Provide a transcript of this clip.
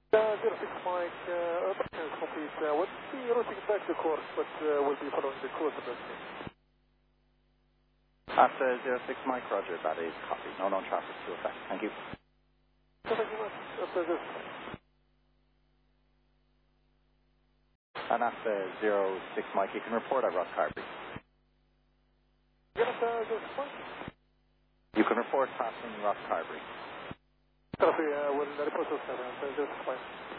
06 Mike, operation is complete. What's the routing back to course, but will be following the course of the team? After 06 Mike, roger, that is copy. No known traffic to effect. Thank you. Thank you very much. After this. And after 06 Mike, you can report at Ross Carberry. Again, after 06 Mike? You can report passing Ross Carberry. Copy, we'll report us after 06 Mike.